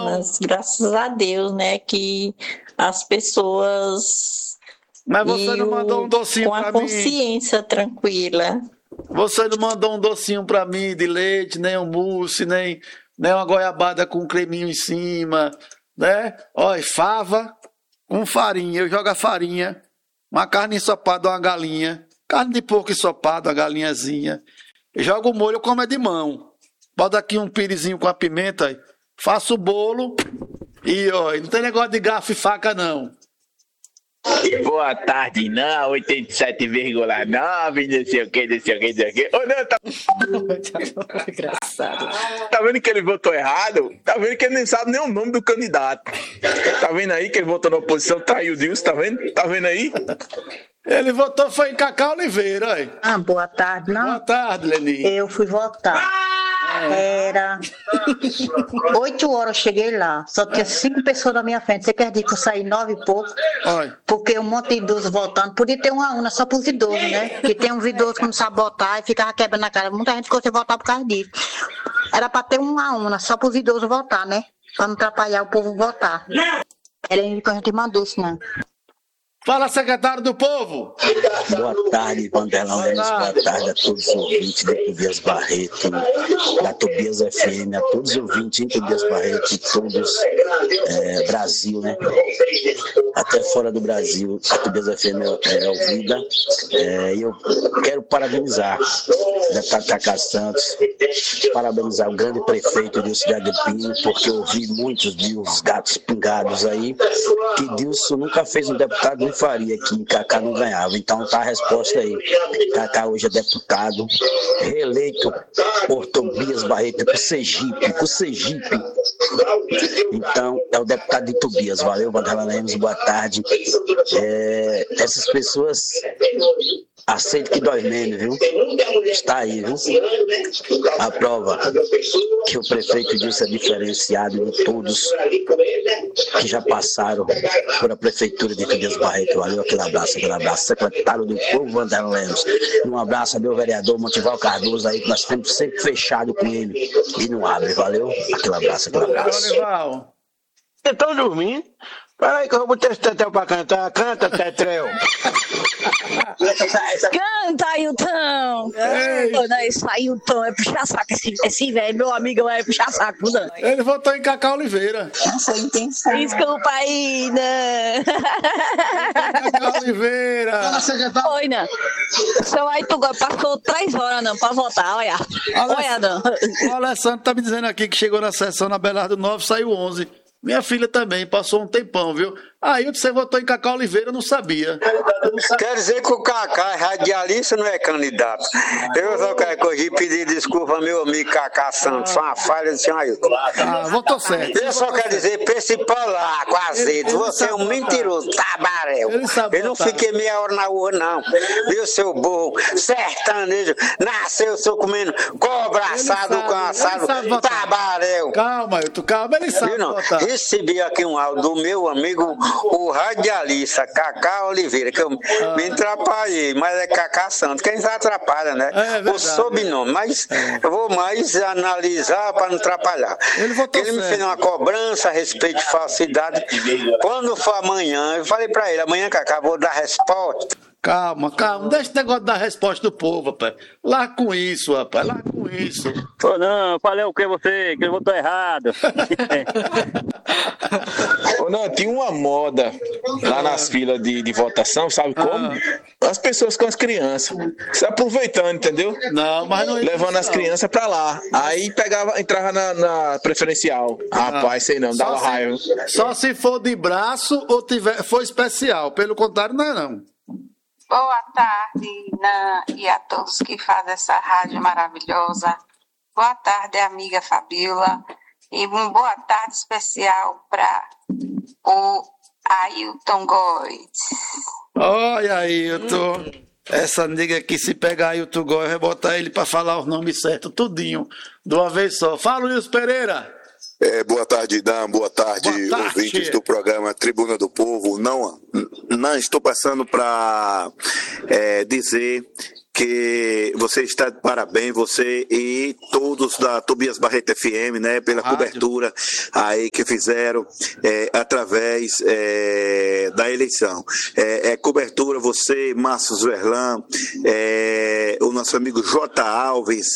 Mas graças a Deus, né, que as pessoas... Mas você não mandou um docinho com pra a mim? consciência tranquila. Você não mandou um docinho pra mim de leite, nem um mousse, nem uma goiabada com creminho em cima, né? Olha, fava com farinha, eu jogo a farinha, uma carne ensopada, uma galinha, carne de porco ensopada, uma galinhazinha. Eu jogo o molho como é de mão. Bota aqui um pirizinho com a pimenta, aí. Faço o bolo e, ó, não tem negócio de garfo e faca, não. Boa tarde, não, 87,9, não sei o que, não sei o que, não sei o que. Ô, não, tá... Engraçado. Tá vendo que ele votou errado? Tá vendo que ele nem sabe nem o nome do candidato? Tá vendo aí que ele votou na oposição, traiu o Deus, tá vendo? Tá vendo aí? Ele votou foi em Cacá Oliveira, aí. Boa tarde, não? Boa tarde, Leni. Eu fui votar. Era 8 horas, eu cheguei lá. Só tinha 5 pessoas na minha frente. Você quer dizer que eu saí 9 e pouco? Olha. Porque um monte de idosos votando. Podia ter uma urna só para os idosos, né? Que tem uns idosos que não sabem votar e ficava quebrando a cara. Muita gente ficou sem votar por causa disso. Era para ter uma urna só para os idosos votar, né? Para não atrapalhar o povo votar. Era isso que a gente mandou, senão. Fala, secretário do Povo. Boa tarde, Vanderlan Lemos. Boa tarde a todos os ouvintes da Tobias Barreto, da Tobias FM, a todos os ouvintes em Tobias Barreto, todos Brasil, né? Até fora do Brasil, a Tobias FM é ouvida. E eu quero parabenizar o deputado Cacá Santos, parabenizar o grande prefeito Dilson de Agripino, porque eu ouvi muitos de os gatos pingados aí, que Dilson nunca fez um deputado faria que Cacá não ganhava. Então tá a resposta aí. Cacá hoje é deputado, reeleito por Tobias Barreto pro Sergipe. Então é o deputado de Tobias. Valeu, Vanderlan Lemos, boa tarde. Essas pessoas aceitam que dói menos, viu? Está aí, viu? A prova que o prefeito Dilson é diferenciado de todos que já passaram por a prefeitura de Tobias Barreto. Valeu, aquele abraço. Secretário do Povo, Vanderlan Lemos. Um abraço ao meu vereador Montival Cardoso aí, que nós temos sempre fechado com ele e não abre. Valeu, aquele abraço. Vocês estão dormindo? Peraí que eu vou botar esse Tetel pra cantar. Canta, Tetel. Canta, Ailton! Isso, Ailton, é puxar saco. Esse velho, meu amigo, é puxar saco. Não. Ele votou em Cacá Oliveira. Foi intenção. Desculpa aí, né? Cacá Oliveira. Oi, não. Seu Ailton passou 3 horas, não, pra votar, olha. Olha, não. O Alessandro tá me dizendo aqui que chegou na sessão na Belardo 9, saiu 11. Minha filha também, passou um tempão, viu? Aí você votou em Cacá Oliveira, eu não sabia. Quer dizer que o Cacá é radialista, não é candidato. Eu só quero corrigir, pedir desculpa ao meu amigo Cacá Santos, foi uma falha do senhor Ailton. Votou certo. Eu só quero dizer, pra esse polar com azeite, você é um mentiroso, tabaréu. Eu não fiquei meia hora na rua, não. Viu, seu burro, sertanejo, nasceu só comendo cobra assado com assado, tabaréu. Calma, Ailton, calma, ele sabe votar. Recebi aqui um áudio do meu amigo, o radialista Cacá Oliveira, que eu me atrapalhei, mas é Cacá Santos. Quem se atrapalha, né? O sobrenome, mas eu vou mais analisar para não atrapalhar. Ele me fez uma cobrança a respeito de falsidade. Quando for amanhã, eu falei para ele, amanhã, Cacá, vou dar resposta. Calma, não deixa esse negócio da resposta do povo, rapaz. Lá com isso, rapaz, lá com isso. Pô, não, falei o que você, que ele votou errado. Não, tinha uma moda lá nas filas de votação, sabe como? As pessoas com as crianças. Se aproveitando, entendeu? Não, mas não. Levando as crianças pra lá. Aí entrava na preferencial. Rapaz, sei não, dava raiva. Só se for de braço ou for especial. Pelo contrário, não é não. Boa tarde, Nan, e a todos que fazem essa rádio maravilhosa. Boa tarde, amiga Fabiola. E uma boa tarde especial para o Ailton Góes. Olha, Ailton. Essa nega aqui, se pegar Ailton Góes, vai botar ele para falar os nomes certos, tudinho, de uma vez só. Fala, Luiz Pereira. Boa tarde, Dan. Boa tarde, ouvintes do programa Tribuna do Povo. Não estou passando para dizer que você está de parabéns, você e todos da Tobias Barreto FM, né, pela cobertura aí que fizeram através da eleição. Cobertura, você, Márcio Zverlan, o nosso amigo J. Alves,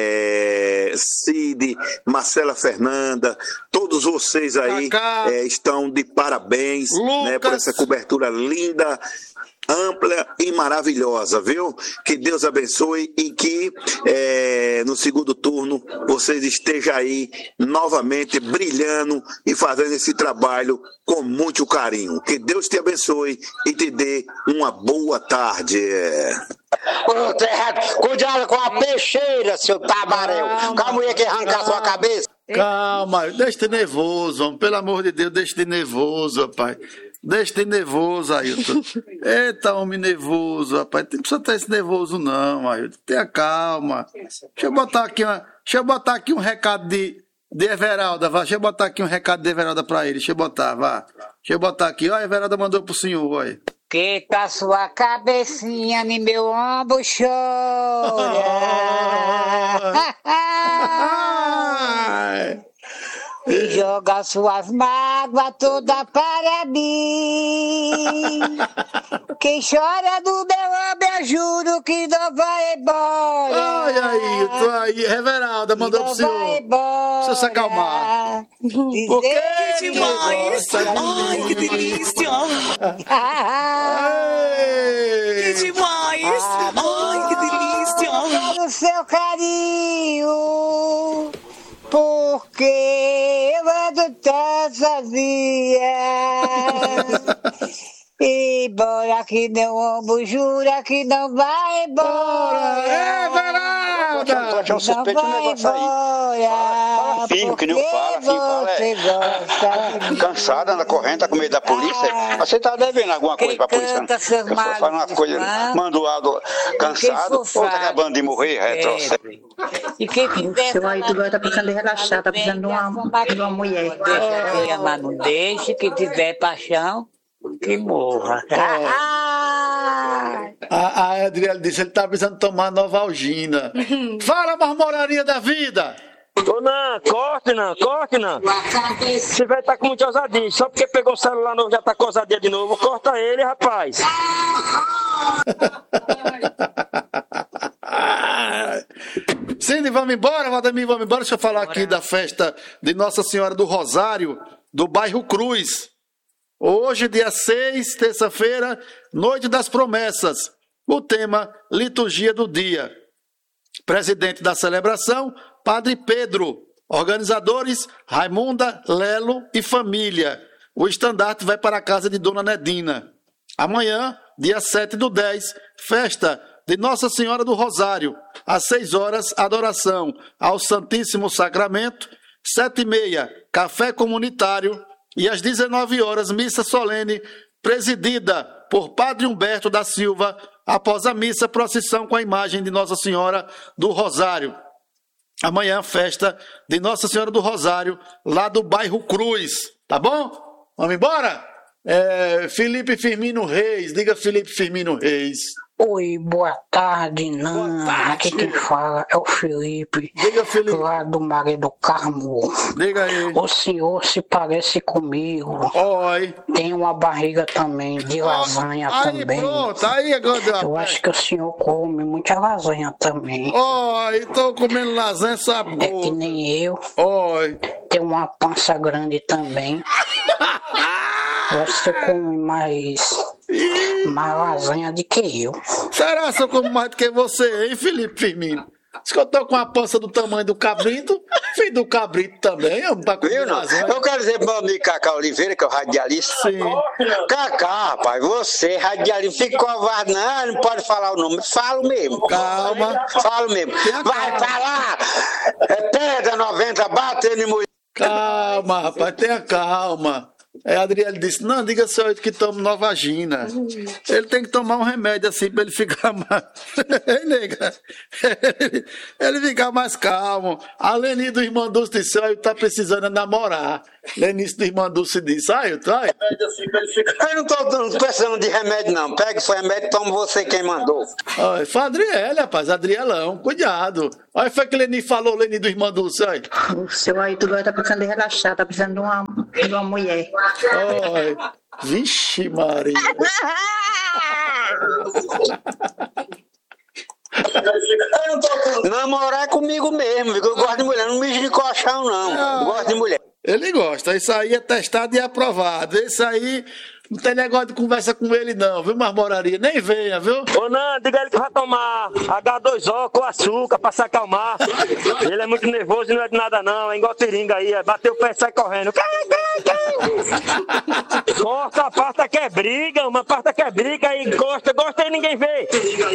Cid, Marcela Fernanda, todos vocês aí estão de parabéns, né, por essa cobertura linda, ampla e maravilhosa, viu? Que Deus abençoe e que no segundo turno vocês estejam aí novamente brilhando e fazendo esse trabalho com muito carinho. Que Deus te abençoe e te dê uma boa tarde. Cuidado com a peixeira, seu tabaréu. Com a mulher que arrancar sua cabeça. Calma, deixa de nervoso, homem. Pelo amor de Deus, deixa de nervoso, rapaz. Deixa de nervoso, Ailton. Eita, homem nervoso, rapaz. Não precisa ter esse nervoso, não, Ailton. Tenha calma. Deixa eu botar aqui um recado de Everalda, vá. Deixa eu botar aqui um recado de Everalda pra ele. Deixa eu botar, vá. Deixa eu botar aqui. Ó, a Everalda mandou pro senhor, olha. Que com a sua cabecinha no meu ombro chora. E joga suas mágoas toda para mim. Quem chora do meu homem, eu juro que não vai embora. Olha aí, tô aí. Everalda mandou pro senhor. Vai embora. Deixa eu se acalmar. Porque que demais. Ai, que delícia. Que demais. Ai, que delícia. O seu carinho. Porque eu ando tão sozinha. Embora que meu ombro jura que não vai embora. Veralda! Tinha um suspeito de um negócio aí. Fala firme, que nem eu falo. Cansada, anda correndo, tá com medo da polícia. Mas você tá devendo alguma coisa pra polícia? Eu só falo umas coisas, mando algo cansado, ou tá acabando de morrer, retrocesso. E quem fizer. Seu aí, tu tá precisando de relaxar, tá precisando de uma mulher. Deixa, mas não deixe, que tiver paixão, que morra. A Adriana disse, ele tá precisando tomar Novalgina. Fala, marmoraria da vida! Ô, não, corte não. Se vai estar com muita ousadia, só porque pegou o celular novo já tá com ousadia de novo, corta ele, rapaz. Cine, vamos embora, Valdemir, vamos embora. Deixa eu falar aqui da festa de Nossa Senhora do Rosário, do bairro Cruz. Hoje, dia 6, terça-feira, Noite das Promessas. O tema, Liturgia do Dia. Presidente da celebração, Padre Pedro. Organizadores, Raimunda, Lelo e família. O estandarte vai para a casa de Dona Nedina. Amanhã, dia 7/10, festa de Nossa Senhora do Rosário. Às 6 horas, adoração ao Santíssimo Sacramento. 7h30, café comunitário. E às 19 horas, missa solene, presidida por Padre Humberto da Silva. Após a missa, procissão com a imagem de Nossa Senhora do Rosário. Amanhã, festa de Nossa Senhora do Rosário, lá do bairro Cruz. Tá bom? Vamos embora? Felipe Firmino Reis. Diga, Felipe Firmino Reis. Oi, boa tarde, Nana. Aqui quem fala é o Felipe. Diga, Felipe. Lá do Maré do Carmo. Diga aí. O senhor se parece comigo. Oi. Tem uma barriga também, de lasanha aí, também. Pronto, aí agora. Eu acho que o senhor come muita lasanha também. Oi, tô comendo lasanha, sabe? É que nem eu. Oi. Tem uma pança grande também. Você come mais lasanha do que eu. Será que eu como mais do que você, hein, Felipe Firmino? Diz que eu tô com a pança do tamanho do cabrito, filho do cabrito também, Eu quero dizer pro meu amigo Cacá Oliveira, que é o radialista. Sim. Cacá, rapaz, você, radialista, fica covarde, não pode falar o nome. Falo mesmo. Calma. Falo mesmo. Vai falar! É pedra 90, batendo em mulher. Calma, rapaz, tenha calma. Aí a Adriele disse, não, diga ao seu que toma Novagina. Ele tem que tomar um remédio assim pra ele ficar mais... Nega, ele ficar mais calmo. A Leni do Irmão Dulce disse, ele tá precisando namorar. Lenice do Irmão Dulce disse, remédio assim pra ele ficar... Eu não tô precisando de remédio, não. Pega esse remédio e toma você quem mandou. Olha, foi a Adriele, rapaz, Adrielão, cuidado. Olha, foi que Leni falou, Leni do Irmão Dulce, olha. O seu aí, tu tá precisando de relaxar, tá precisando de uma mulher. Olha, vixe Maria. Namorar é comigo mesmo, eu gosto de mulher, não me de colchão, não. Eu gosto de mulher. Ele gosta, isso aí é testado e aprovado. Isso aí não tem negócio de conversa com ele, não, viu, Marmoraria? Nem venha, viu? Ô, não, diga ele que vai tomar H2O com açúcar pra se acalmar. Ele é muito nervoso e não é de nada, não. É igual seringa aí, bateu o pé e sai correndo. Corta a pasta que é briga, uma pasta que é briga e gosta e ninguém vê.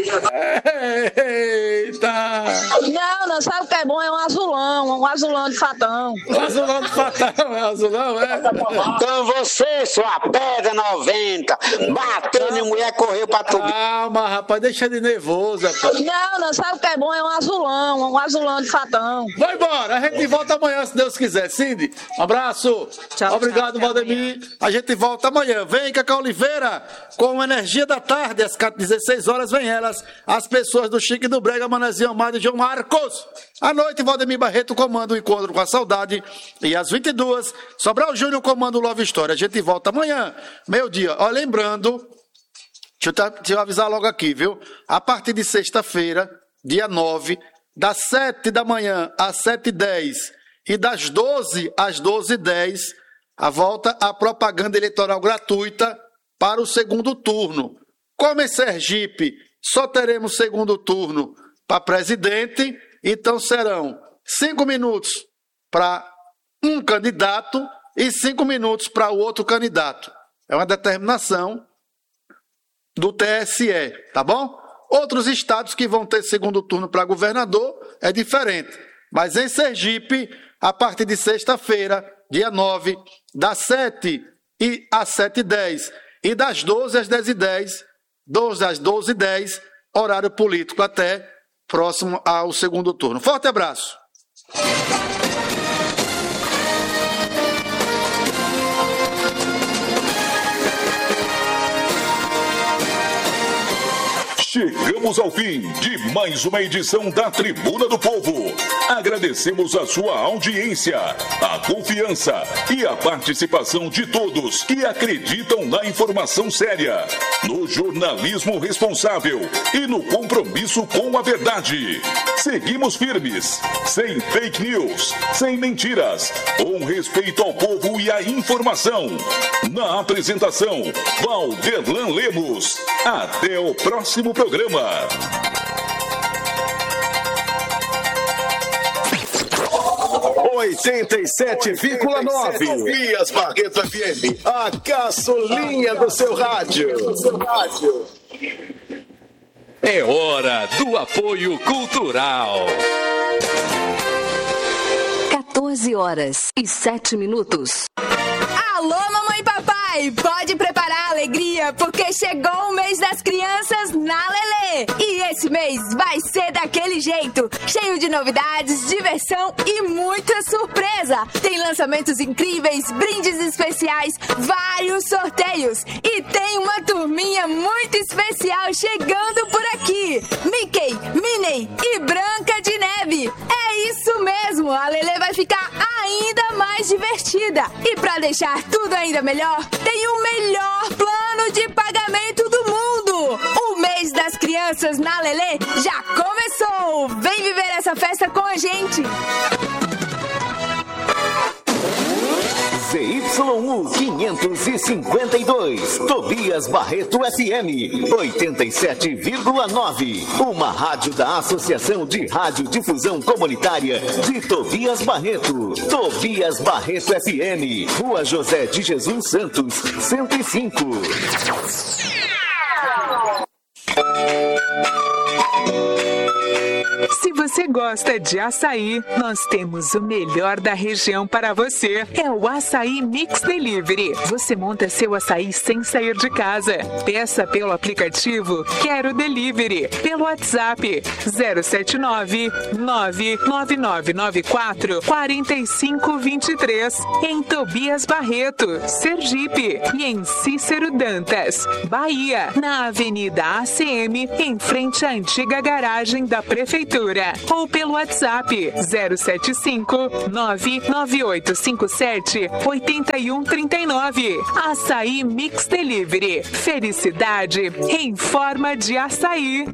Eita! Não, sabe o que é bom? É um azulão de fatão. Azulão de fatão, é azulão, é? Então você, sua pedra 90, bateu em mulher, correu pra tudo. Calma, rapaz, deixa de nervoso, rapaz. Não, sabe o que é bom? É um azulão de fatão. Vai embora, a gente volta amanhã, se Deus quiser. Cindy, um abraço. Tchau, obrigado, Valdemir. A gente volta amanhã. Vem, Cacá Oliveira, com Energia da Tarde, às 16 horas, vem elas, as pessoas do Chique do Brega, Manezinho Amado e João Marcos. À noite, Valdemir Barreto comanda o Encontro com a Saudade. E às 22, Sobral Júnior comanda o Love Story. A gente volta amanhã, meio-dia. Ó, lembrando, deixa eu avisar logo aqui, viu? A partir de sexta-feira, dia 9, das 7 da manhã às 7h10 e das 12 às 12h10, a volta à propaganda eleitoral gratuita para o segundo turno. Como em Sergipe só teremos segundo turno para presidente, então serão 5 minutos para um candidato e 5 minutos para o outro candidato. É uma determinação do TSE, tá bom? Outros estados que vão ter segundo turno para governador é diferente. Mas em Sergipe, a partir de sexta-feira, dia 9, das 7 às 7h10 e das 12 às 10h10, 12 às 12h10, horário político até próximo ao segundo turno. Forte abraço. Chegamos ao fim de mais uma edição da Tribuna do Povo. Agradecemos a sua audiência, a confiança e a participação de todos que acreditam na informação séria, no jornalismo responsável e no compromisso com a verdade. Seguimos firmes, sem fake news, sem mentiras, com respeito ao povo e à informação. Na apresentação, Valderlan Lemos. Até o próximo programa. 87,9 Tobias Barreto FM, a caçulinha do seu rádio. É hora do apoio cultural. 14h07. Alô, mamãe e papai, pode preparar a alegria, porque chegou o mês das crianças na Lelê. E esse mês vai ser daquele jeito, cheio de novidades, diversão e muita surpresa. Tem lançamentos incríveis, brindes especiais, vários sorteios. E tem uma turminha muito especial chegando por aqui. Mickey, Minnie e Branca de Neve. É isso mesmo, a Lelê vai ficar ainda mais divertida. E pra deixar tudo ainda melhor, tem o melhor plano de pagamento do mundo. O mês das crianças na Lelê já começou. Vem viver essa festa com a gente. ZYU 552, Tobias Barreto FM 87,9, uma rádio da Associação de Radiodifusão Comunitária de Tobias Barreto. Tobias Barreto FM, Rua José de Jesus Santos, 105. Se você gosta de açaí, nós temos o melhor da região para você. É o Açaí Mix Delivery. Você monta seu açaí sem sair de casa. Peça pelo aplicativo Quero Delivery, pelo WhatsApp 079-99994-4523, em Tobias Barreto, Sergipe, e em Cícero Dantas, Bahia, na Avenida ACM, em frente à antiga garagem da Prefeitura, ou pelo WhatsApp 075-99857-8139. Açaí Mix Delivery. Felicidade em forma de açaí.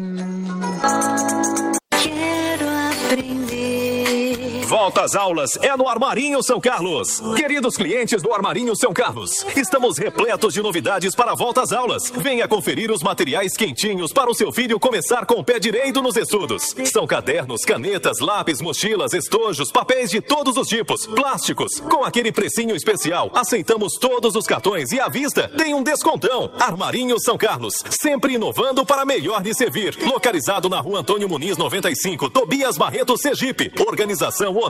Quero aprender. Volta às aulas é no Armarinho São Carlos. Queridos clientes do Armarinho São Carlos, estamos repletos de novidades para a volta às aulas. Venha conferir os materiais quentinhos para o seu filho começar com o pé direito nos estudos. São cadernos, canetas, lápis, mochilas, estojos, papéis de todos os tipos, plásticos. Com aquele precinho especial, aceitamos todos os cartões e à vista tem um descontão. Armarinho São Carlos, sempre inovando para melhor lhe servir. Localizado na Rua Antônio Muniz 95, Tobias Barreto, Sergipe. Organização